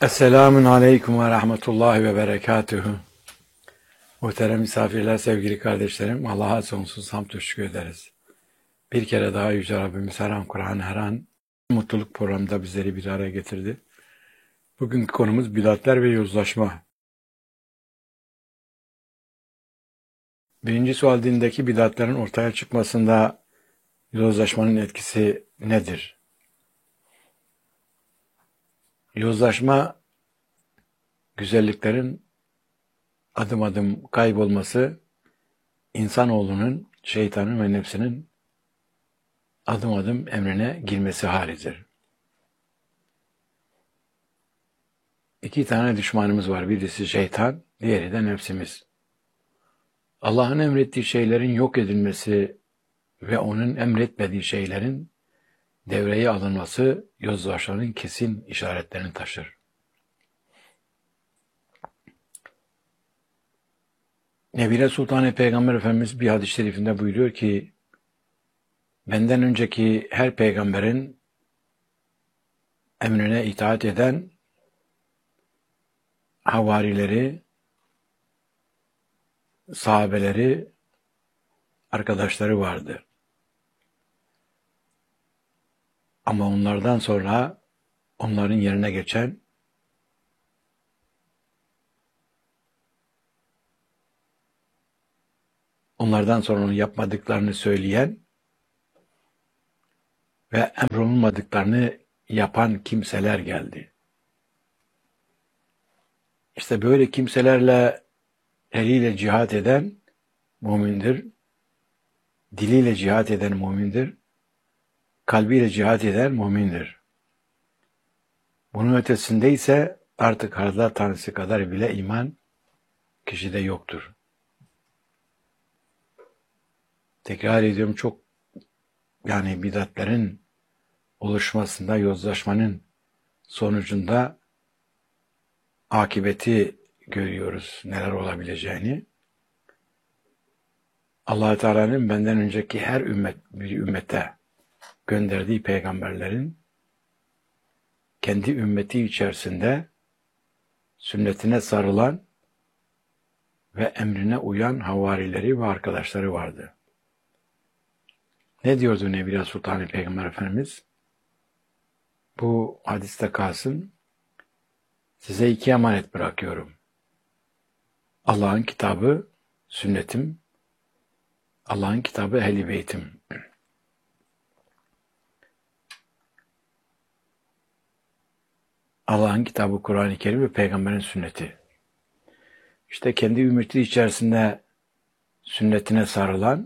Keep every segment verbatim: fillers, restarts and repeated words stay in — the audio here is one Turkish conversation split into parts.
Esselamun Aleyküm ve Rahmetullahi ve Berekatühü. Muhterem misafirler, sevgili kardeşlerim, Allah'a sonsuz hamd şükür ederiz. Bir kere daha Yüce Rabbimiz her an Kur'an, her an mutluluk programında bizleri bir araya getirdi. Bugünkü konumuz bidatler ve yozlaşma. Birinci sual, dindeki bidatlerin ortaya çıkmasında yozlaşmanın etkisi nedir? Yozlaşma, güzelliklerin adım adım kaybolması, insanoğlunun, şeytanın ve nefsinin adım adım emrine girmesi halidir. İki tane düşmanımız var. Birisi şeytan, diğeri de nefsimiz. Allah'ın emrettiği şeylerin yok edilmesi ve onun emretmediği şeylerin devreye alınması yozlaşmanın kesin işaretlerini taşır. Nebile Sultan Peygamber Efendimiz bir hadis-i şerifinde buyuruyor ki, benden önceki her peygamberin emrine itaat eden havarileri, sahabeleri, arkadaşları vardı. Ama onlardan sonra onların yerine geçen onlardan sonra onu yapmadıklarını söyleyen ve emrolunmadıklarını yapan kimseler geldi. İşte böyle kimselerle eliyle cihat eden mümindir, diliyle cihat eden mümindir, kalbiyle cihat eden mümindir. Bunun ötesinde ise artık hardal tanesi kadar bile iman kişide yoktur. Tekrar ediyorum, çok yani bidatlerin oluşmasında, yozlaşmanın sonucunda akıbeti görüyoruz, neler olabileceğini. Allah Teala'nın benden önceki her ümmet, bir ümmete gönderdiği peygamberlerin kendi ümmeti içerisinde sünnetine sarılan ve emrine uyan havarileri ve arkadaşları vardı. Ne diyordu Nebile Sultan Peygamber Efendimiz? Bu hadiste kalsın. Size iki emanet bırakıyorum. Allah'ın kitabı, sünnetim, Allah'ın kitabı, ehl-i beytim. Allah'ın kitabı, Kur'an-ı Kerim ve Peygamberin sünneti. İşte kendi ümmeti içerisinde sünnetine sarılan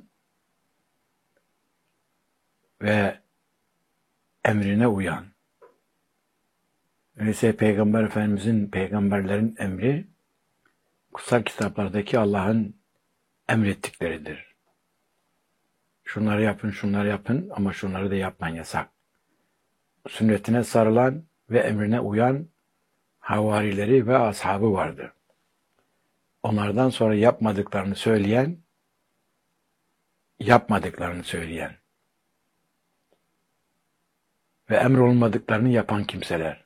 ve emrine uyan. Öyleyse Peygamber Efendimizin, peygamberlerin emri, kutsal kitaplardaki Allah'ın emrettikleridir. Şunları yapın, şunları yapın ama şunları da yapmayın, yasak. Sünnetine sarılan ve emrine uyan havarileri ve ashabı vardı. Onlardan sonra yapmadıklarını söyleyen, yapmadıklarını söyleyen ve emrolunmadıklarını yapan kimseler.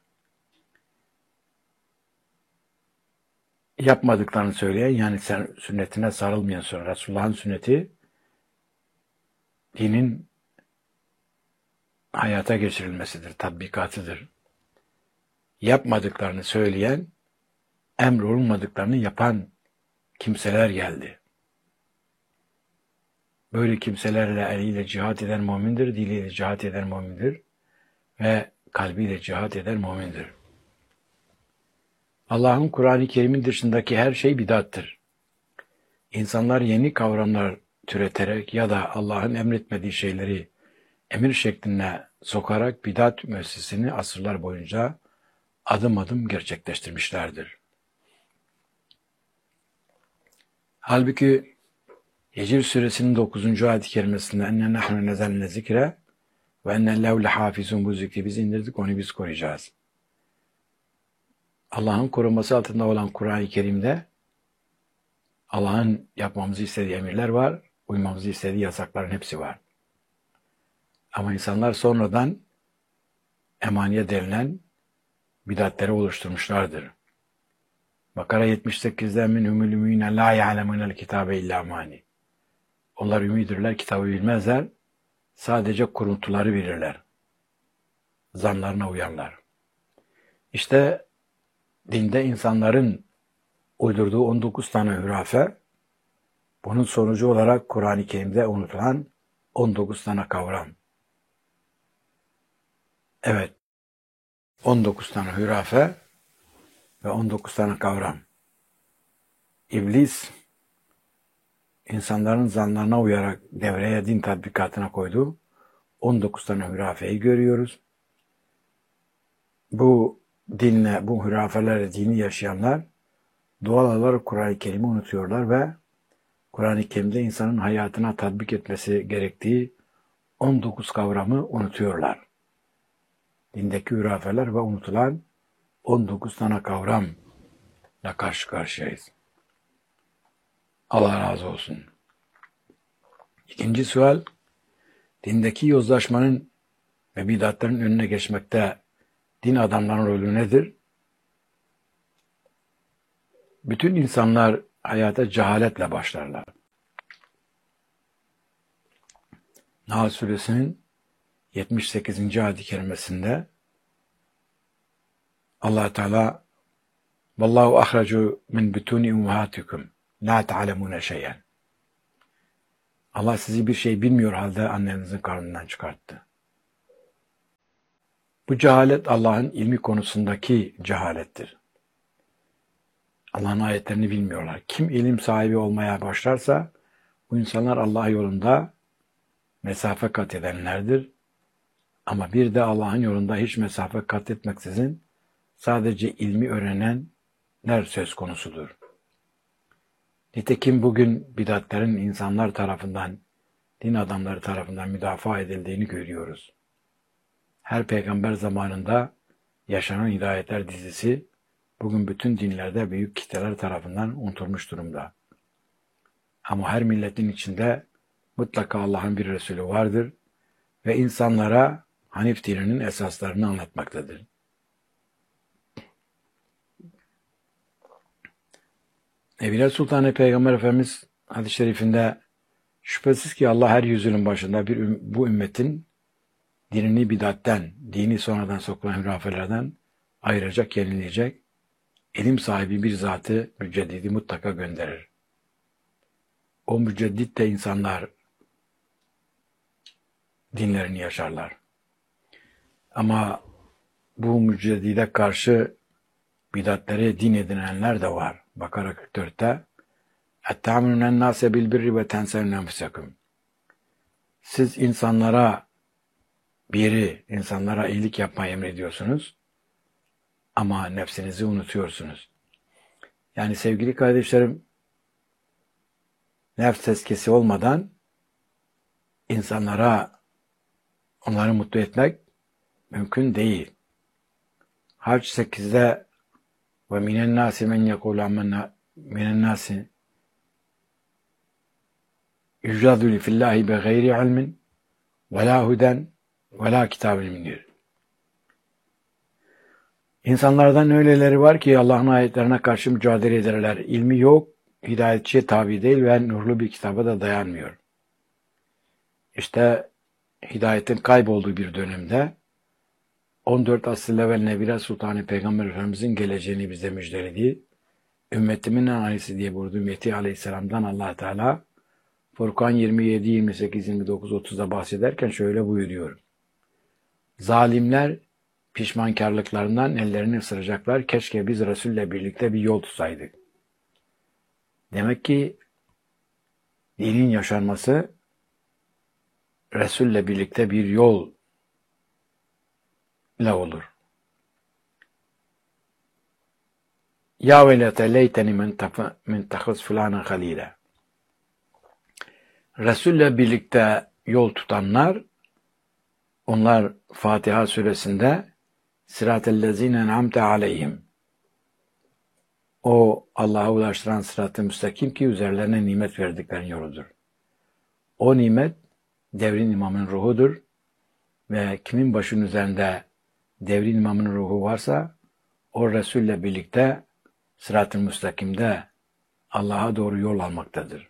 Yapmadıklarını söyleyen, yani sen sünnetine sarılmayan, sonra Resulullah'ın sünneti dinin hayata geçirilmesidir, tatbikatıdır. Yapmadıklarını söyleyen, emrolunmadıklarını yapan kimseler geldi. Böyle kimselerle eliyle cihat eden mümindir, diliyle cihat eden mümindir ve kalbiyle cihat eden mümindir. Allah'ın Kur'an-ı Kerim'in dışındaki her şey bidattır. İnsanlar yeni kavramlar türeterek ya da Allah'ın emretmediği şeyleri emir şekline sokarak bidat müessesini asırlar boyunca adım adım gerçekleştirmişlerdir. Halbuki Hicr suresinin dokuzuncu ayet-i kerimesinde enne nahnu nezelne zikre ve ennellehu lehafizun, bu zikri biz indirdik, onu biz koruyacağız. Allah'ın koruması altında olan Kur'an-ı Kerim'de Allah'ın yapmamızı istediği emirler var, uymamızı istediği yasakların hepsi var. Ama insanlar sonradan emaniye denilen bidatleri oluşturmuşlardır. Bakara yetmiş sekizde minhumul ümine la ya'lemunel kitabe illa mani. Onlar ümidirler, kitabı bilmezler. Sadece kuruntuları bilirler. Zanlarına uyarlar. İşte dinde insanların uydurduğu on dokuz tane hurafe, bunun sonucu olarak Kur'an-ı Kerim'de unutulan on dokuz tane kavram. Evet, on dokuz tane hurafe ve on dokuz tane kavram. İblis, insanların zanlarına uyarak devreye din tatbikatına koyduğu on dokuz tane hürafeyi görüyoruz. Bu dinle, bu hürafelerle dini yaşayanlar doğal olarak Kur'an-ı Kerim'i unutuyorlar ve Kur'an-ı Kerim'de insanın hayatına tatbik etmesi gerektiği on dokuz kavramı unutuyorlar. Dindeki hürafeler ve unutulan on dokuz tane kavramla karşı karşıyayız. Allah razı olsun. İkinci sual, dindeki yozlaşmanın ve bidatların önüne geçmekte din adamlarının rolü nedir? Bütün insanlar hayata cehaletle başlarlar. Nahl Suresinin yetmiş sekizinci ayet-i kerimesinde Allah Teala "Vallahu ahracu min butuni ummahatikum la ta'lemune şey'en." Allah sizi bir şey bilmiyor halde annenizin karnından çıkarttı. Bu cehalet Allah'ın ilmi konusundaki cehalettir. Allah'ın ayetlerini bilmiyorlar. Kim ilim sahibi olmaya başlarsa bu insanlar Allah yolunda mesafe kat edenlerdir. Ama bir de Allah'ın yolunda hiç mesafe kat etmeksizin sadece ilmi öğrenenler söz konusudur. Nitekim bugün bidatlerin insanlar tarafından, din adamları tarafından müdafaa edildiğini görüyoruz. Her peygamber zamanında yaşanan hidayetler dizisi bugün bütün dinlerde büyük kitleler tarafından unutulmuş durumda. Ama her milletin içinde mutlaka Allah'ın bir Resulü vardır ve insanlara Hanif dininin esaslarını anlatmaktadır. Nebiler Sultanı Peygamber Efendimiz hadis-i şerifinde şüphesiz ki Allah her yüzyılın başında bir bu ümmetin dinini bidatten, dini sonradan sokulan hürafelerden ayıracak, yenileyecek, ilim sahibi bir zatı müceddidi mutlaka gönderir. O müceddit de insanlar dinlerini yaşarlar. Ama bu müceddide karşı bidatleri din edinenler de var. Bakara kırk dörtte اَتَّعْمِنُنَ النَّاسَ بِالْبِرِّ وَتَنْسَوْنَ أَنْفُسَكُمْ. Siz insanlara biri, insanlara iyilik yapmayı emrediyorsunuz ama nefsinizi unutuyorsunuz. Yani sevgili kardeşlerim, nefs tezkiyesi olmadan insanlara onları mutlu etmek mümkün değil. Hac sekizde ve minen nasi men yekulu ammenna minen nasi yücadülü fillahi be gayri ilmin ve la huden ve la kitabin minir. İnsanlardan öyleleri var ki Allah'ın ayetlerine karşı mücadele ederler. İlmi yok, hidayetçiye tabi değil ve nurlu bir kitaba da dayanmıyor. İşte hidayetin kaybolduğu bir dönemde on dört asır evvel Nebiler Sultanı Peygamber Efendimizin geleceğini bize müjdeledi. Ümmetimin analisi diye buyurduğu Mehdi Aleyhisselam'dan Allah Teala Furkan yirmi yedi, yirmi sekiz, yirmi dokuz, otuzda bahsederken şöyle buyuruyor. Zalimler pişmankarlıklarından ellerini ısıracaklar. Keşke biz Resul'le birlikte bir yol tutsaydık. Demek ki dinin yaşanması Resul'le birlikte bir yol ile olur. Ya velete leyteni min tahız fulana halile. Resul'le birlikte yol tutanlar, onlar Fatiha suresinde Sıratellezine en'amte aleyhim. O Allah'a ulaştıran sırat-ı müstakim ki üzerlerine nimet verdiklerin yoludur. O nimet devrin imamının ruhudur ve kimin başının üzerinde devrin imamının ruhu varsa o Resul'le birlikte sırat-ı müstakimde Allah'a doğru yol almaktadır.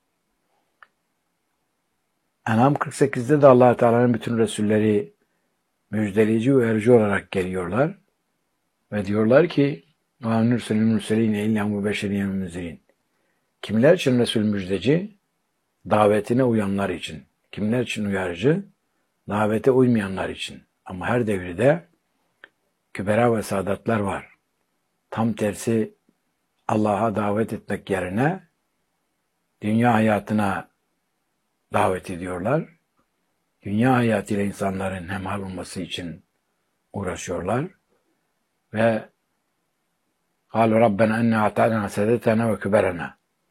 En'am kırk sekizde de Allah Teala'nın bütün Resulleri müjdeleyici ve uyarıcı olarak geliyorlar. Ve diyorlar ki وَاَنْ نُرْسَلِ الْمُرْسَلِينَ اِلَّا مُبَشِّرِينَ مُنْزِرِينَ Kimler için Resul müjdeci? Davetine uyanlar için. Kimler için uyarıcı? Davete uymayanlar için. Ama her devirde kübera ve saadatlar var. Tam tersi Allah'a davet etmek yerine dünya hayatına davet ediyorlar. Dünya hayatıyla insanların hemhal olması için uğraşıyorlar. Ve قَالُوا رَبَّنَا اَنَّا اَعْتَعْنَا سَدَتَنَا وَكُبَرَنَا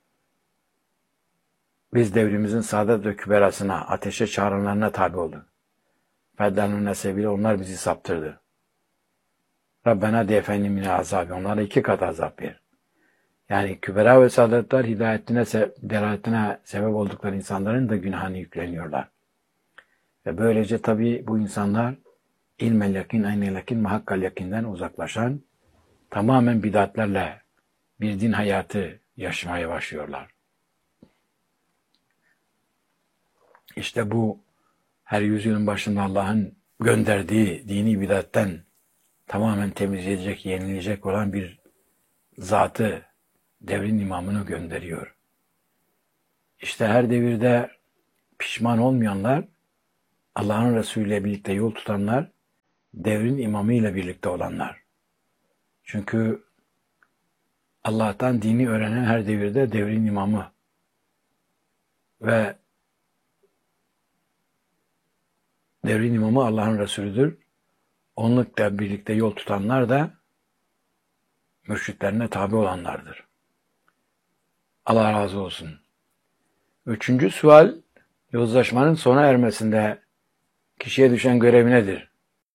Biz devrimizin saadet ve küberasına, ateşe çağıranlarına tabi olduk. فَدَّلُونَ sebebiyle onlar bizi saptırdı. Rabbena defenni mine azabı. Onlara iki kat azap ver. Yani kübera ve saadetler hidayetine, delaletine sebep oldukları insanların da günahını yükleniyorlar. Ve böylece tabi bu insanlar ilmel yakin, aynel yakin, muhakkal yakinden uzaklaşan, tamamen bidatlerle bir din hayatı yaşamaya başlıyorlar. İşte bu her yüzyılın başında Allah'ın gönderdiği dini bidatten tamamen temizleyecek, yenilecek olan bir zatı, devrin imamını gönderiyor. İşte her devirde pişman olmayanlar, Allah'ın Resulü ile birlikte yol tutanlar, devrin imamıyla birlikte olanlar. Çünkü Allah'tan dini öğrenen her devirde devrin imamı ve devrin imamı Allah'ın Resulüdür. Onunla birlikte yol tutanlar da mürşitlerine tabi olanlardır. Allah razı olsun. Üçüncü sual, yozlaşmanın sona ermesinde kişiye düşen görev nedir?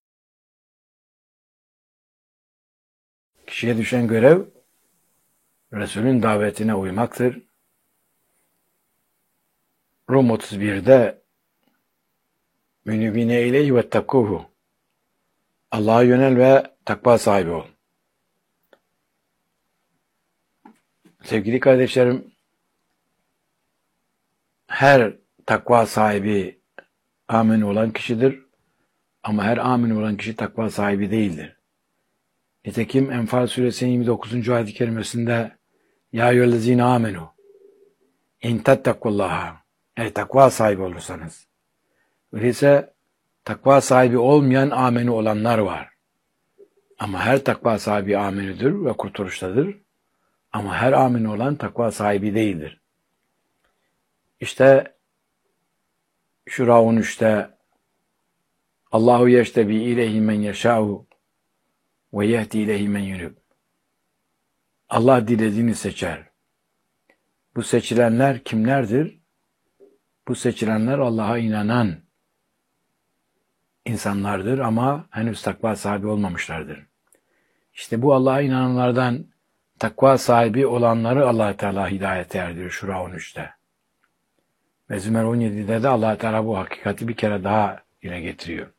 Kişiye düşen görev, Resul'ün davetine uymaktır. Rum otuz birde münibine ileyhi ve takkuhu Allah'a yönel ve takva sahibi ol. Sevgili kardeşlerim, her takva sahibi amin olan kişidir. Ama her amin olan kişi takva sahibi değildir. Nitekim Enfal suresinin yirmi dokuzuncu ayet-i kerimesinde Ya eyyühellezine amenu in tettakullaha ey takva sahibi olursanız. Öyleyse takva sahibi olmayan ameni olanlar var. Ama her takva sahibi amenidir ve kurtuluştadır. Ama her amin olan takva sahibi değildir. İşte Şura on üçte Allahu yeştebi ileyhi men yeşâhu ve yehdi ileyhi men yunub. Allah dilediğini seçer. Bu seçilenler kimlerdir? Bu seçilenler Allah'a inanan insanlardır ama henüz takva sahibi olmamışlardır. İşte bu Allah'a inananlardan takva sahibi olanları Allah Teala hidayete erdiriyor Şura on üçte. Ve Zümer on yedide de Allah Teala bu hakikati bir kere daha dile getiriyor.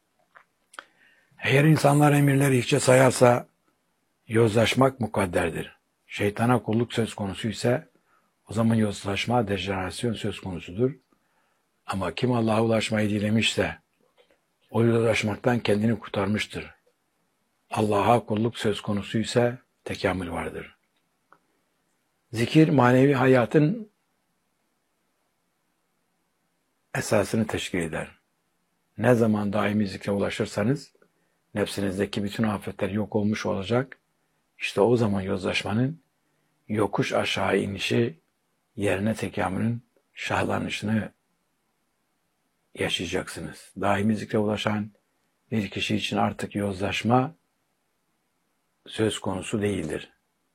Eğer insanlar emirleri hiçe sayarsa yozlaşmak mukadderdir. Şeytana kulluk söz konusu ise o zaman yozlaşma, dejenerasyon söz konusudur. Ama kim Allah'a ulaşmayı dilemişse o yozlaşmaktan kendini kurtarmıştır. Allah'a kulluk söz konusu ise tekamül vardır. Zikir manevi hayatın esasını teşkil eder. Ne zaman daimi zikre ulaşırsanız nefsinizdeki bütün afetler yok olmuş olacak. İşte o zaman yozlaşmanın yokuş aşağı inişi yerine tekamülün şahlanışını yaşayacaksınız. Daimi zikre ulaşan bir kişi için artık yozlaşma söz konusu değildir.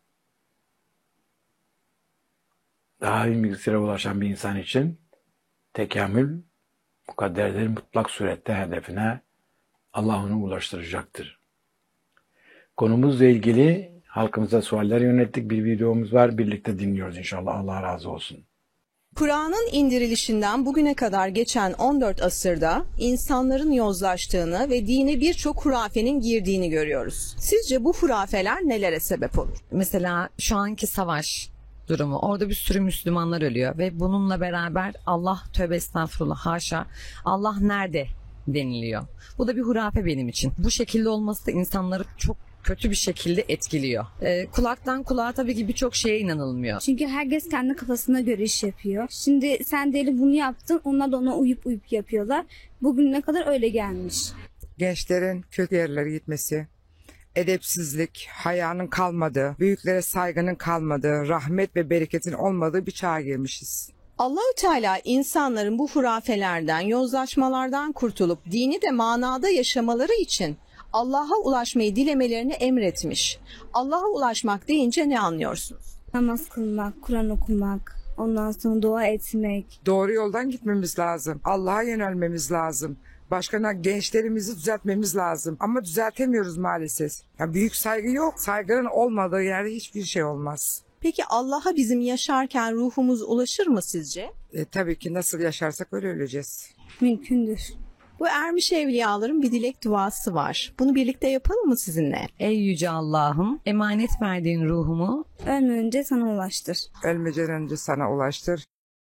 Daimi zikre ulaşan bir insan için tekamül mukadderdir, mutlak surette hedefine Allah onu ulaştıracaktır. Konumuzla ilgili halkımıza sualler yönettik. Bir videomuz var. Birlikte dinliyoruz inşallah. Allah razı olsun. Kur'an'ın indirilişinden bugüne kadar geçen on dört asırda insanların yozlaştığını ve dine birçok hurafenin girdiğini görüyoruz. Sizce bu hurafeler nelere sebep olur? Mesela şu anki savaş durumu. Orada bir sürü Müslümanlar ölüyor ve bununla beraber Allah, tövbe estağfurullah, haşa, Allah nerede deniliyor. Bu da bir hurafe benim için. Bu şekilde olması da insanları çok kötü bir şekilde etkiliyor. Ee, kulaktan kulağa tabii ki birçok şeye inanılmıyor. Çünkü herkes kendi kafasına göre iş yapıyor. Şimdi sen diyelim bunu yaptın, onlar da ona uyup uyup yapıyorlar. Bugüne kadar öyle gelmiş. Gençlerin kötü yerlere gitmesi, edepsizlik, hayanın kalmadığı, büyüklere saygının kalmadığı, rahmet ve bereketin olmadığı bir çağa girmişiz. Allahü Teala insanların bu hurafelerden, yozlaşmalardan kurtulup dini de manada yaşamaları için Allah'a ulaşmayı dilemelerini emretmiş. Allah'a ulaşmak deyince ne anlıyorsunuz? Namaz kılmak, Kur'an okumak, ondan sonra dua etmek. Doğru yoldan gitmemiz lazım. Allah'a yönelmemiz lazım. Başkana gençlerimizi düzeltmemiz lazım. Ama düzeltemiyoruz maalesef. Ya büyük saygı yok. Saygının olmadığı yerde hiçbir şey olmaz. Peki Allah'a bizim yaşarken ruhumuz ulaşır mı sizce? E, tabii ki nasıl yaşarsak öyle öleceğiz. Mümkündür. Bu ermiş evliyaların bir dilek duası var. Bunu birlikte yapalım mı sizinle? Ey yüce Allah'ım, emanet verdiğin ruhumu Ölmeden önce sana ulaştır. Ölmeden önce sana ulaştır.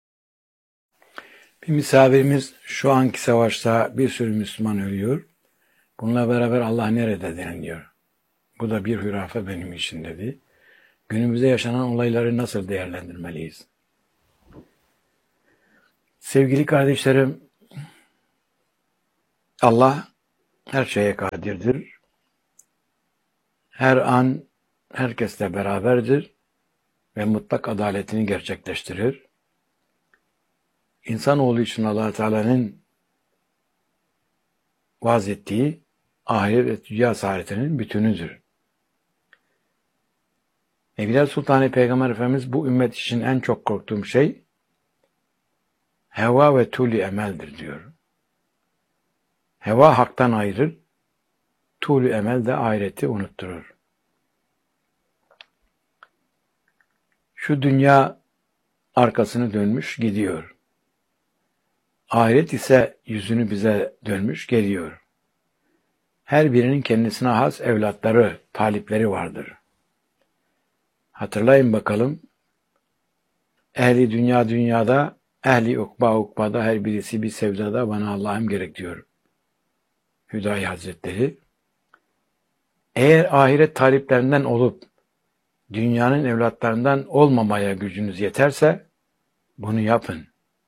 Bir misafirimiz şu anki savaşta bir sürü Müslüman ölüyor. Bununla beraber Allah nerede deniliyor. Bu da bir hurafe benim için dedi. Günümüzde yaşanan olayları nasıl değerlendirmeliyiz? Sevgili kardeşlerim, Allah her şeye kadirdir. Her an herkesle beraberdir ve mutlak adaletini gerçekleştirir. İnsanoğlu için Allah Teala'nın vaaz ettiği ahiret ve dünya saadetinin bütünüdür. Evliya Sultanı Peygamber Efendimiz bu ümmet için en çok korktuğum şey heva ve tuli emeldir diyor. Heva haktan ayırır, tuli emel de ahireti unutturur. Şu dünya arkasını dönmüş gidiyor. Ahiret ise yüzünü bize dönmüş geliyor. Her birinin kendisine has evlatları, talipleri vardır. Hatırlayın bakalım, ehli dünya dünyada, ehli ukba ukbada her birisi bir sevdada bana Allah'ım gerek diyor Hüdayi Hazretleri. Eğer ahiret taliplerinden olup dünyanın evlatlarından olmamaya gücünüz yeterse bunu yapın.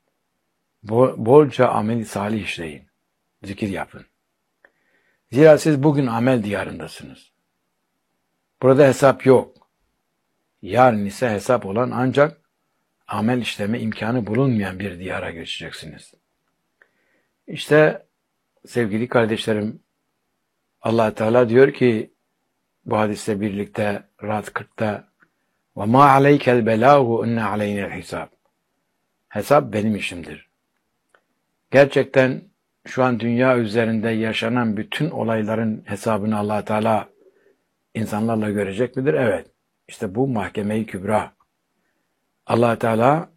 Bolca amel-i salih işleyin. Zikir yapın. Zira siz bugün amel diyarındasınız. Burada hesap yok. Yarın ise hesap olan ancak amel işleme imkanı bulunmayan bir diyara geçeceksiniz. İşte sevgili kardeşlerim, Allah Teala diyor ki bu hadisle birlikte Ra'd kırkta وَمَا عَلَيْكَ الْبَلَاغُ اِنَّ عَلَيْنَا الْحِسَابِ Hesap benim işimdir. Gerçekten şu an dünya üzerinde yaşanan bütün olayların hesabını Allah Teala insanlarla görecek midir? Evet. İşte bu mahkeme-i kübra. Allah Teala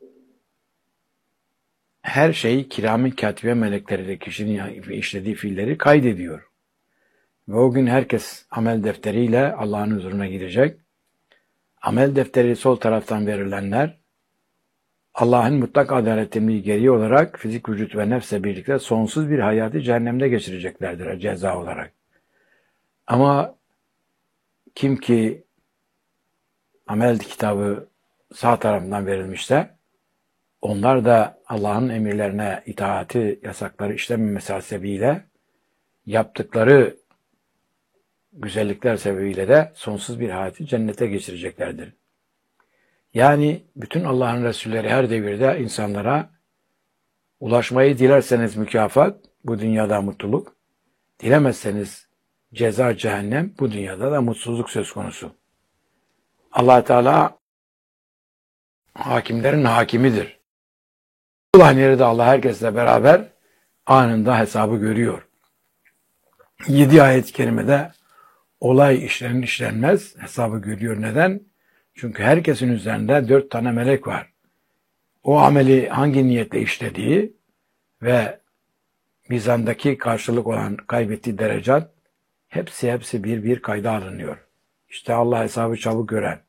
her şeyi kiram-ı katibe melekleriyle kişinin işlediği fiilleri kaydediyor. Ve o gün herkes amel defteriyle Allah'ın huzuruna gidecek. Amel defteri sol taraftan verilenler Allah'ın mutlak adaletini geri olarak fizik, vücut ve nefsle birlikte sonsuz bir hayatı cehennemde geçireceklerdir ceza olarak. Ama kim ki amel kitabı sağ tarafından verilmişse onlar da Allah'ın emirlerine itaati, yasakları işlememesi hasebiyle yaptıkları güzellikler sebebiyle de sonsuz bir hayatı cennete geçireceklerdir. Yani bütün Allah'ın Resulleri her devirde insanlara ulaşmayı dilerseniz mükafat, bu dünyada mutluluk, dilemezseniz ceza cehennem, bu dünyada da mutsuzluk söz konusu. Allah Teala hakimlerin hakimidir. Allah nerede Allah herkesle beraber anında hesabı görüyor. Yedi ayet-i kerimede olay işlenir işlenmez hesabı görüyor. Neden? Çünkü herkesin üzerinde dört tane melek var. o ameli hangi niyetle işlediği ve mizandaki karşılık olan kaybettiği derecat hepsi hepsi bir bir kayda alınıyor. İşte Allah hesabı çabuk gören.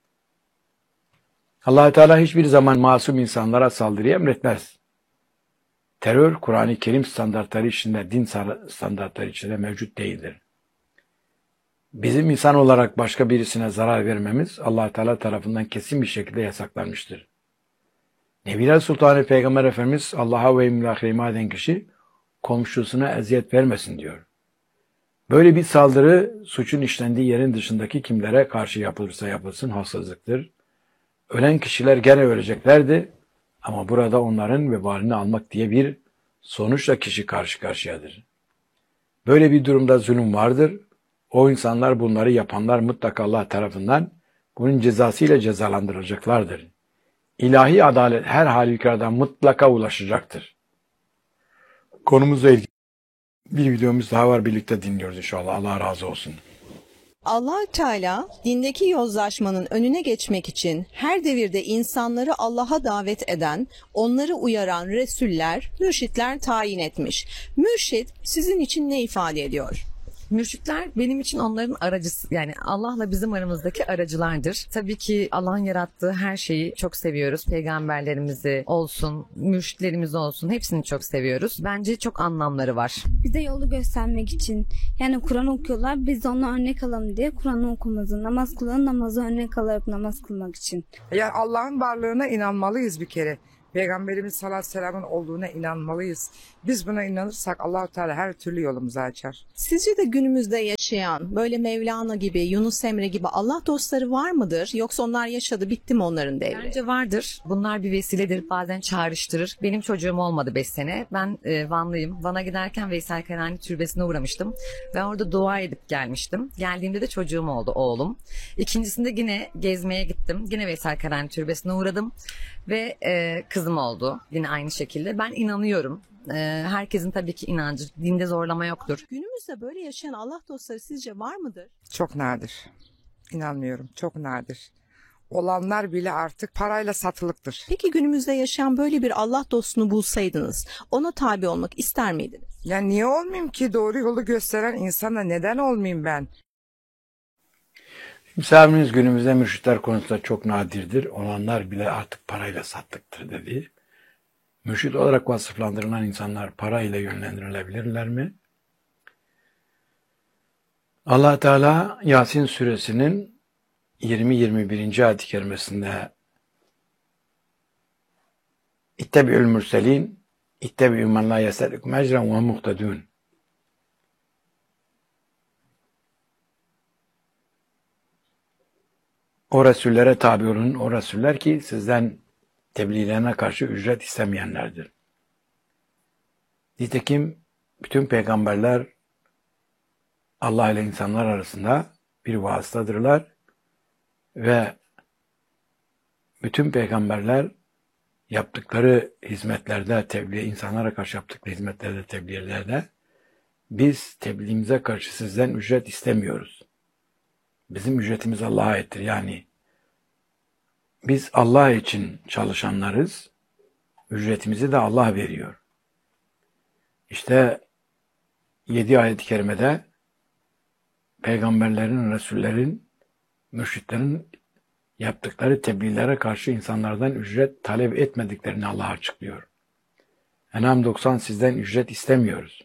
Allah Teala hiçbir zaman masum insanlara saldırıyı emretmez. Terör, Kur'an-ı Kerim standartları içinde, din standartları içinde mevcut değildir. Bizim insan olarak başka birisine zarar vermemiz Allah Teala tarafından kesin bir şekilde yasaklanmıştır. Nebiler Sultanı Peygamber Efendimiz Allah'a ve imlâh iman eden kişi komşusuna eziyet vermesin diyor. Böyle bir saldırı suçun işlendiği yerin dışındaki kimlere karşı yapılırsa yapılsın haksızlıktır. Ölen kişiler gene öleceklerdi ama burada onların vebalini almak diye bir sonuçla kişi karşı karşıyadır. Böyle bir durumda zulüm vardır. O insanlar, bunları yapanlar mutlaka Allah tarafından bunun cezasıyla cezalandırılacaklardır. İlahi adalet her halükarda mutlaka ulaşacaktır. Konumuzla ilgili bir videomuz daha var, birlikte dinliyoruz inşallah. Allah razı olsun. Allah Teala dindeki yozlaşmanın önüne geçmek için her devirde insanları Allah'a davet eden, onları uyaran resuller, mürşitler tayin etmiş. Mürşit sizin için ne ifade ediyor? Mürşitler benim için onların aracısı, yani Allah'la bizim aramızdaki aracılardır. Tabii ki Allah'ın yarattığı her şeyi çok seviyoruz. Peygamberlerimizi olsun, mürşitlerimiz olsun, hepsini çok seviyoruz. Bence çok anlamları var. Bize yolu göstermek için. Yani Kur'an okuyorlar. Biz de ona örnek alalım diye Kur'an'ı okumamızı, namaz kılan namazı örnek alarak namaz kılmak için. Yani Allah'ın varlığına inanmalıyız bir kere. Peygamberimiz sallallahu aleyhi ve sellem'in olduğuna inanmalıyız. Biz buna inanırsak Allah-u Teala her türlü yolumuzu açar. Sizce de günümüzde yaşayan böyle Mevlana gibi, Yunus Emre gibi Allah dostları var mıdır? Yoksa onlar yaşadı, bitti mi onların devri? Bence vardır. Bunlar bir vesiledir. Bazen çağrıştırır. Benim çocuğum olmadı beş sene. Ben e, Vanlıyım. Van'a giderken Veysel Karani Türbesi'ne uğramıştım. Ve orada dua edip gelmiştim. Geldiğimde de çocuğum oldu, oğlum. İkincisinde yine gezmeye gittim. Yine Veysel Karani Türbesi'ne uğradım. Ve e, kızım oldu. Yine aynı şekilde. Ben inanıyorum. E, herkesin tabii ki inancı. Dinde zorlama yoktur. Günümüzde böyle yaşayan Allah dostları sizce var mıdır? Çok nadir. İnanmıyorum. Çok nadir. Olanlar bile artık parayla satılıktır. Peki günümüzde yaşayan böyle bir Allah dostunu bulsaydınız, ona tabi olmak ister miydiniz? Yani niye olmayayım ki? Doğru yolu gösteren insana neden olmayayım ben? Misafiriniz günümüzde mürşitler konusunda çok nadirdir. Olanlar bile artık parayla sattıktır dedi. Mürşit olarak vasıflandırılan insanlar parayla yönlendirilebilirler mi? Allah Teala Yasin suresinin yirmi yirmi birinci ayet-i kerimesinde İttebi'ül mürselin İttebi'ü men la yeselükum ecren ve muhtedun. O Resullere tabi olun, o Resuller ki sizden tebliğlerine karşı ücret istemeyenlerdir. Nitekim bütün peygamberler Allah ile insanlar arasında bir vasıtadırlar ve bütün peygamberler yaptıkları hizmetlerde, tebliğ, insanlara karşı yaptıkları hizmetlerde, tebliğlerde biz tebliğimize karşı sizden ücret istemiyoruz. Bizim ücretimiz Allah'a aittir. Yani biz Allah için çalışanlarız. Ücretimizi de Allah veriyor. İşte yedi ayet-i kerimede peygamberlerin, resullerin, mürşitlerin yaptıkları tebliğlere karşı insanlardan ücret talep etmediklerini Allah açıklıyor. En'am doksan sizden ücret istemiyoruz.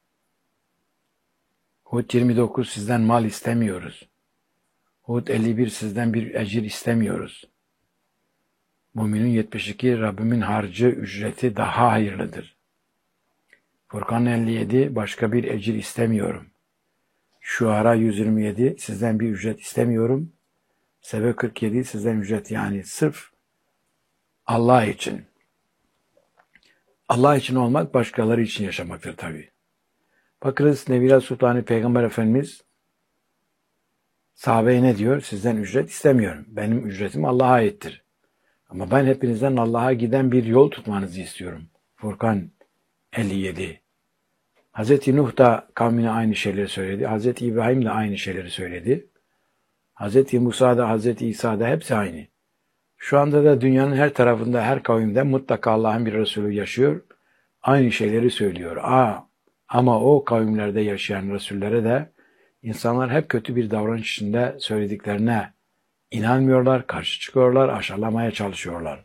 Hud yirmi dokuz sizden mal istemiyoruz. Hud elli bir sizden bir ecir istemiyoruz. Müminun yetmiş iki Rabbimin harcı ücreti daha hayırlıdır. Furkan elli yedi başka bir ecir istemiyorum. Şuara yüz yirmi yedi sizden bir ücret istemiyorum. Sebe kırk yedi sizden ücret, yani sırf Allah için. Allah için olmak başkaları için yaşamaktır tabi. Bakınız Nebiler Sultanı Peygamber Efendimiz sahabeye ne diyor? Sizden ücret istemiyorum. Benim ücretim Allah'a aittir. Ama ben hepinizden Allah'a giden bir yol tutmanızı istiyorum. Furkan elli yedi. Hazreti Nuh da kavmine aynı şeyleri söyledi. Hazreti İbrahim de aynı şeyleri söyledi. Hazreti Musa da Hazreti İsa da hepsi aynı. Şu anda da dünyanın her tarafında, her kavimde mutlaka Allah'ın bir Resulü yaşıyor. Aynı şeyleri söylüyor. Aa, ama o kavimlerde yaşayan Resullere de insanlar hep kötü bir davranış içinde söylediklerine inanmıyorlar, karşı çıkıyorlar, aşağılamaya çalışıyorlar.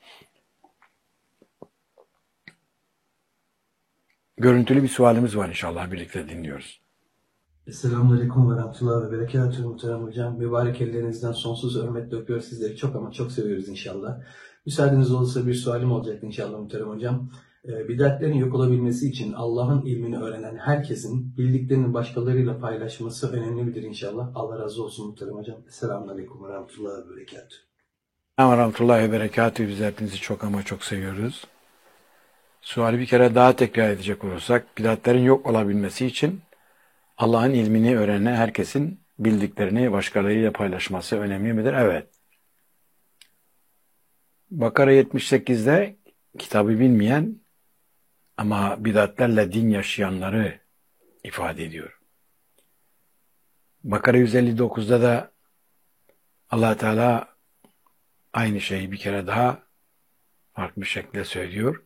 Görüntülü bir sualimiz var, inşallah birlikte dinliyoruz. Selamünaleyküm ve rahmetullahi ve berekatuhu muhterem hocam. Mübarek ellerinizden sonsuz hürmetle öpüyor. Sizleri çok ama çok seviyoruz inşallah. Müsaadeniz olursa bir sualim olacak inşallah muhterem hocam. Ee, Bid'atlerin yok olabilmesi için Allah'ın ilmini öğrenen herkesin bildiklerini başkalarıyla paylaşması önemli midir inşallah? Allah razı olsun muhterem hocam. Selamünaleyküm ve rahmetullahi ve berekatuhu. Ve rahmetullahi ve berekatuhu. Biz hepinizi çok ama çok seviyoruz. Suali bir kere daha tekrar edecek olursak, bid'atlerin yok olabilmesi için Allah'ın ilmini öğrenen herkesin bildiklerini başkalarıyla paylaşması önemli midir? Evet. Bakara yetmiş sekizde kitabı bilmeyen ama bid'atlerle din yaşayanları ifade ediyor. Bakara yüz elli dokuzda da Allah Teala aynı şeyi bir kere daha farklı bir şekilde söylüyor.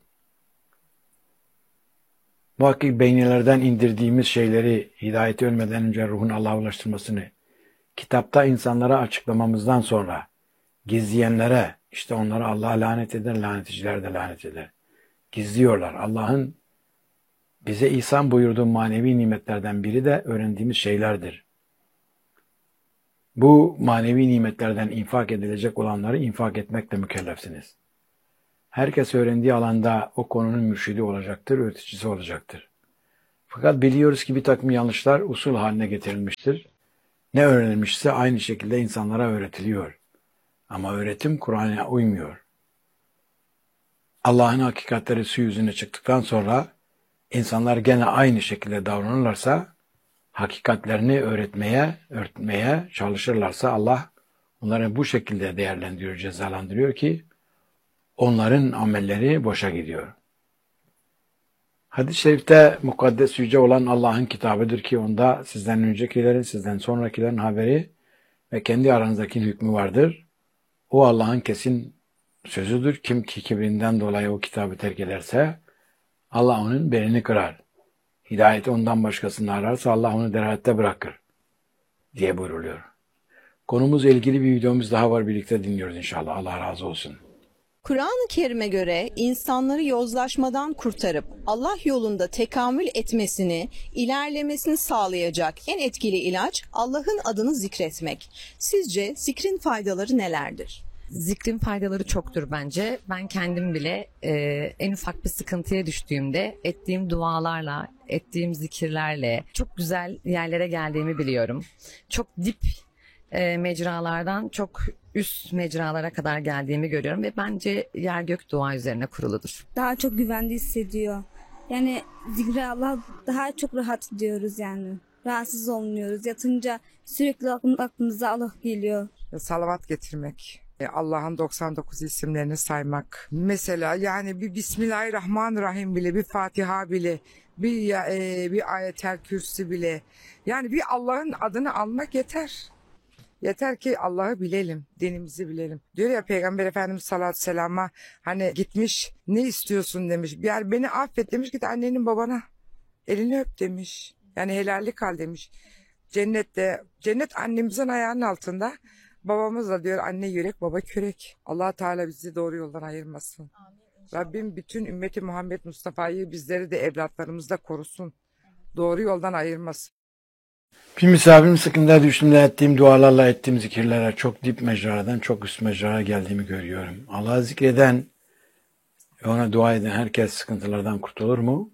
Muhakkak beynilerden indirdiğimiz şeyleri, hidayeti ölmeden önce ruhun Allah'a ulaştırmasını kitapta insanlara açıklamamızdan sonra gizleyenlere, işte onları Allah'a lanet eder, lanetçiler de lanet eder. Gizliyorlar. Allah'ın bize ihsan buyurduğu manevi nimetlerden biri de öğrendiğimiz şeylerdir. Bu manevi nimetlerden infak edilecek olanları infak etmekle mükellefsiniz. Herkes öğrendiği alanda o konunun mürşidi olacaktır, öğreticisi olacaktır. Fakat biliyoruz ki bir takım yanlışlar usul haline getirilmiştir. Ne öğrenilmişse aynı şekilde insanlara öğretiliyor. Ama öğretim Kur'an'a uymuyor. Allah'ın hakikatleri su yüzüne çıktıktan sonra insanlar gene aynı şekilde davranırlarsa, hakikatlerini öğretmeye, örtmeye çalışırlarsa Allah onları bu şekilde değerlendiriyor, cezalandırıyor ki onların amelleri boşa gidiyor. Hadis-i şerifte mukaddes yüce olan Allah'ın kitabıdır ki onda sizden öncekilerin, sizden sonrakilerin haberi ve kendi aranızdaki hükmü vardır. O Allah'ın kesin sözüdür. Kim ki kibrinden dolayı o kitabı terk ederse Allah onun belini kırar. Hidayeti ondan başkasını ararsa Allah onu derhatte bırakır diye buyruluyor. Konumuzla ilgili bir videomuz daha var, birlikte dinliyoruz inşallah. Allah razı olsun. Kur'an-ı Kerim'e göre insanları yozlaşmadan kurtarıp Allah yolunda tekamül etmesini, ilerlemesini sağlayacak en etkili ilaç Allah'ın adını zikretmek. Sizce zikrin faydaları nelerdir? Zikrin faydaları çoktur bence. Ben kendim bile e, en ufak bir sıkıntıya düştüğümde ettiğim dualarla, ettiğim zikirlerle çok güzel yerlere geldiğimi biliyorum. Çok dip e, mecralardan çok üst mecralara kadar geldiğimi görüyorum ve bence yer gök dua üzerine kuruludur. Daha çok güvende hissediyor. Yani zikre Allah daha çok rahat ediyoruz yani. Rahatsız olmuyoruz. Yatınca sürekli aklımıza Allah geliyor. Salavat getirmek. Allah'ın doksan dokuz isimlerini saymak. Mesela yani bir Bismillahirrahmanirrahim bile, bir Fatiha bile, bir e, bir Ayetel Kürsi bile. Yani bir Allah'ın adını almak yeter. Yeter ki Allah'ı bilelim, dinimizi bilelim. Diyor ya Peygamber Efendimiz sallallahu aleyhi ve sellem'e hani gitmiş, ne istiyorsun demiş. Yani beni affet demiş, git annenin babana elini öp demiş. Yani helallik al demiş. Cennette, cennet annemizin ayağının altında. Babamız da diyor anne yürek baba kürek. Allah Teala bizi doğru yoldan ayırmasın. Amin, Rabbim bütün ümmeti Muhammed Mustafa'yı, bizleri de evlatlarımızda korusun. Doğru yoldan ayırmasın. Bir misafirim sıkıntıda düştüğümde ettiğim dualarla, ettiğim zikirlere çok dip mecradan çok üst mecraya geldiğimi görüyorum. Allah'ı zikreden ve ona dua eden herkes sıkıntılardan kurtulur mu?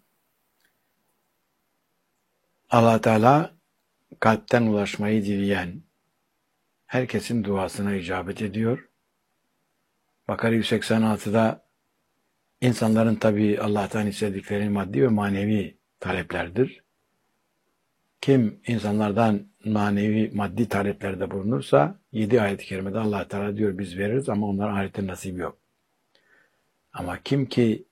Allah Teala kalpten ulaşmayı dileyen herkesin duasına icabet ediyor. Bakara yüz seksen altıda insanların tabii Allah'tan istedikleri maddi ve manevi taleplerdir. Kim insanlardan manevi maddi taleplerde bulunursa yedi ayet-i kerimede Allah Teala diyor biz veririz ama onlara ahirette nasip yok. Ama kim ki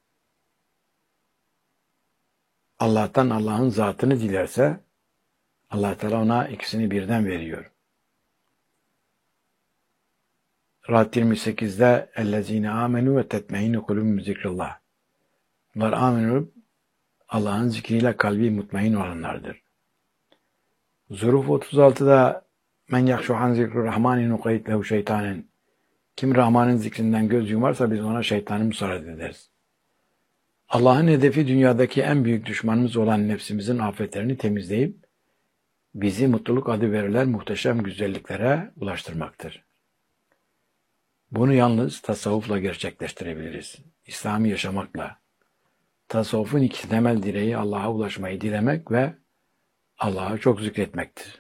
Allah'tan Allah'ın zatını dilerse Allah Teala ona ikisini birden veriyor. Ra'd yirmi sekizde ellezine amenu ve tetmeinu kulubum zikrullah. Bunlar amin olup Allah'ın zikriyle kalbi mutmain olanlardır. Zuruf otuz altıda men yakşu an zikru rahmani nuqayit lehu şeytanen. Kim Rahman'ın zikrinden göz yumarsa biz ona şeytanı musallat ederiz. Allah'ın hedefi dünyadaki en büyük düşmanımız olan nefsimizin afetlerini temizleyip bizi mutluluk adı verilen muhteşem güzelliklere ulaştırmaktır. Bunu yalnız tasavvufla gerçekleştirebiliriz. İslam'ı yaşamakla. Tasavvufun iki temel direği Allah'a ulaşmayı dilemek ve Allah'a çok zikretmektir.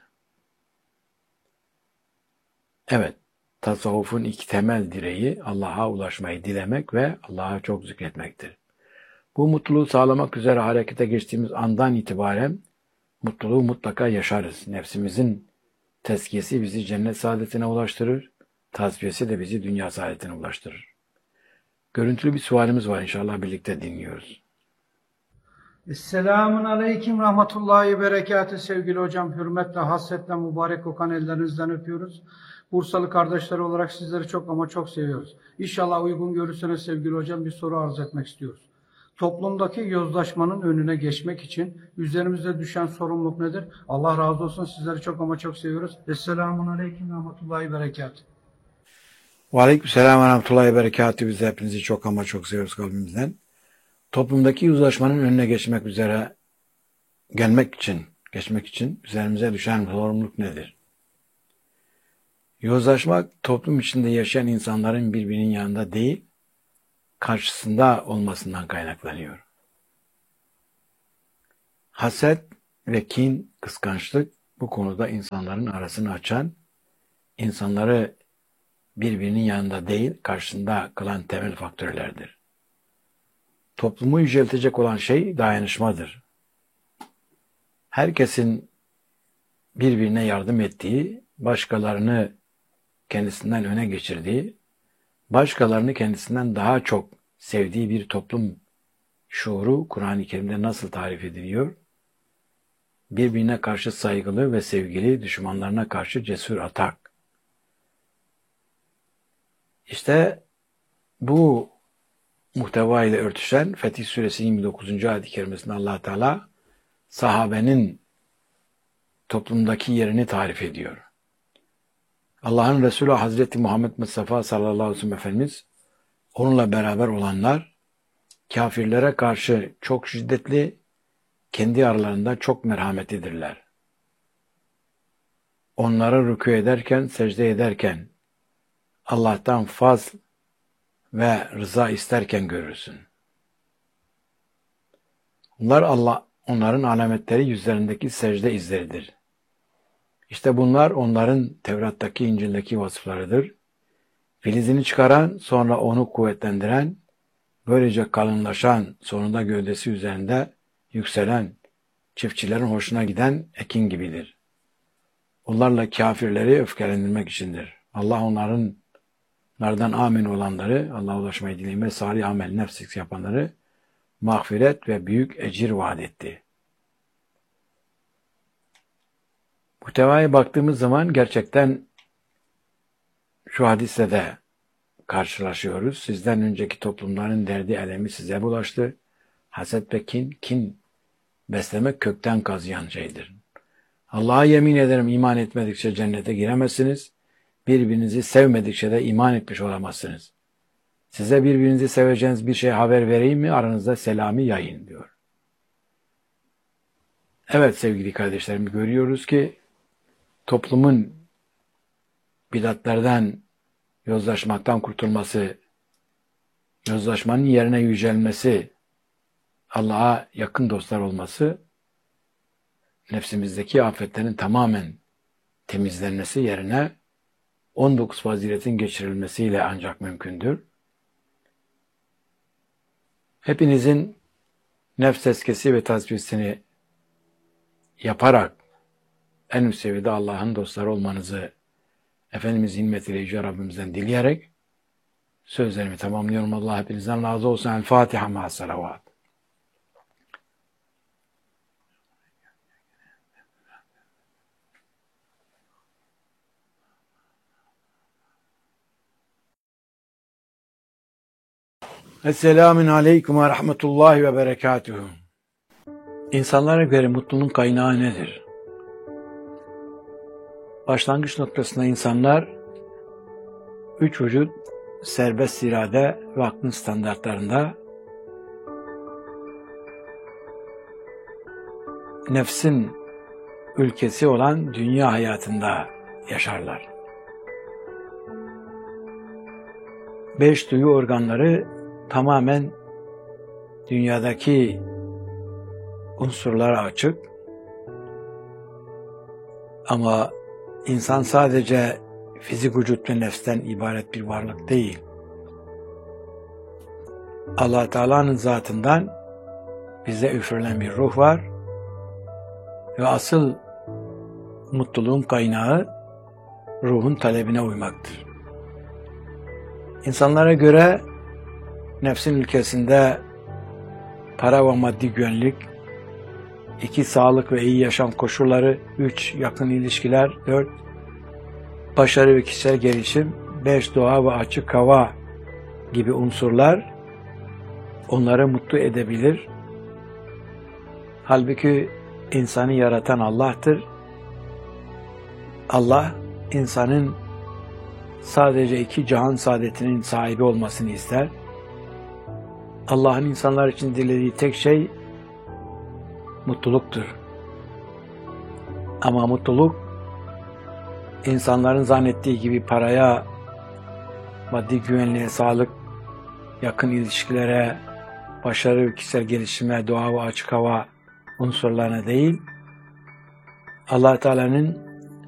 Evet, tasavvufun iki temel direği Allah'a ulaşmayı dilemek ve Allah'a çok zikretmektir. Bu mutluluğu sağlamak üzere harekete geçtiğimiz andan itibaren mutluluğu mutlaka yaşarız. Nefsimizin tezkiyesi bizi cennet saadetine ulaştırır, tasfiyesi de bizi dünya saadetine ulaştırır. Görüntülü bir sualimiz var, inşallah birlikte dinliyoruz. Esselamun Aleyküm Rahmetullahi Berekatü sevgili hocam. Hürmetle, hasretle mübarek kokan ellerinizden öpüyoruz. Bursalı kardeşler olarak sizleri çok ama çok seviyoruz. İnşallah uygun görürseniz sevgili hocam bir soru arz etmek istiyoruz. Toplumdaki yozlaşmanın önüne geçmek için üzerimize düşen sorumluluk nedir? Allah razı olsun, sizleri çok ama çok seviyoruz. Esselamun Aleyküm Rahmetullahi Berekatü. Ve aleykümselam ve rahmetullahi berekatü. Biz hepinizi çok ama çok seviyoruz kalbimizden. Toplumdaki uzlaşmanın önüne geçmek üzere gelmek için, geçmek için üzerimize düşen sorumluluk nedir? Yozlaşmak, toplum içinde yaşayan insanların birbirinin yanında değil, karşısında olmasından kaynaklanıyor. Haset ve kin, kıskançlık bu konuda insanların arasını açan, insanları birbirinin yanında değil, karşısında kılan temel faktörlerdir. Toplumu yüceltecek olan şey dayanışmadır. Herkesin birbirine yardım ettiği, başkalarını kendisinden öne geçirdiği, başkalarını kendisinden daha çok sevdiği bir toplum şuuru Kur'an-ı Kerim'de nasıl tarif ediliyor? Birbirine karşı saygılı ve sevgili, düşmanlarına karşı cesur atak. İşte bu muhteva ile örtüşen Fetih Suresi yirmi dokuzuncu ayet-i kerimesinde Allah Teala sahabenin toplumdaki yerini tarif ediyor. Allah'ın Resulü Hazreti Muhammed Mustafa sallallahu aleyhi ve sellem Efendimiz, onunla beraber olanlar kafirlere karşı çok şiddetli, kendi aralarında çok merhametlidirler. Onlara rükû ederken, secde ederken, Allah'tan fazl ve rıza isterken görürsün. Bunlar Allah, onların alametleri yüzlerindeki secde izleridir. İşte bunlar onların Tevrat'taki, İncil'deki vasıflarıdır. Filizini çıkaran, sonra onu kuvvetlendiren, böylece kalınlaşan, sonunda gövdesi üzerinde yükselen, çiftçilerin hoşuna giden ekin gibidir. Onlarla kafirleri öfkelendirmek içindir. Allah onların Onlardan amin olanları, Allah'a ulaşmayı dileğime salih amel nefsik yapanları mağfiret ve büyük ecir vaat etti. Muhtevaya baktığımız zaman gerçekten şu hadisle de karşılaşıyoruz. Sizden önceki toplumların derdi elemi size bulaştı. Haset ve kin, kin beslemek kökten kazıyan şeydir. Allah'a yemin ederim iman etmedikçe cennete giremezsiniz. Birbirinizi sevmedikçe de iman etmiş olamazsınız. Size birbirinizi seveceğiniz bir şey haber vereyim mi? Aranızda selamı yayın diyor. Evet sevgili kardeşlerim, görüyoruz ki toplumun bidatlerden, yozlaşmaktan kurtulması, yozlaşmanın yerine yücelmesi, Allah'a yakın dostlar olması, nefsimizdeki afetlerin tamamen temizlenmesi yerine on dokuz faziletin geçirilmesiyle ancak mümkündür. Hepinizin nefs tezkiyesi ve tasfiyesini yaparak en üst seviyede Allah'ın dostları olmanızı Efendimiz himmet ile Yüce Rabbimizden dileyerek sözlerimi tamamlıyorum. Allah hepinizden razı olsun. El Fatiha ma'as salavat. Esselamun aleyküm ve rahmetullahi ve berekatuhu. İnsanlara göre mutluluğun kaynağı nedir? Başlangıç noktasında insanlar üç vücut, serbest irade ve aklın standartlarında nefsin ülkesi olan dünya hayatında yaşarlar. Beş duyu organları tamamen dünyadaki unsurlara açık. Ama insan sadece fizik vücut ve nefsten ibaret bir varlık değil. Allah Teala'nın zatından bize üfürülen bir ruh var ve asıl mutluluğun kaynağı ruhun talebine uymaktır. İnsanlara göre nefsin ülkesinde para ve maddi güvenlik, iki sağlık ve iyi yaşam koşulları, üç yakın ilişkiler, dört başarı ve kişisel gelişim, beş doğa ve açık hava gibi unsurlar onları mutlu edebilir. Halbuki insanı yaratan Allah'tır. Allah insanın sadece iki cihan saadetinin sahibi olmasını ister. Allah'ın insanlar için dilediği tek şey mutluluktur. Ama mutluluk insanların zannettiği gibi paraya, maddi güvenliğe, sağlık, yakın ilişkilere, başarı ve kişisel gelişime, doğa ve açık hava unsurlarına değil, Allah Teala'nın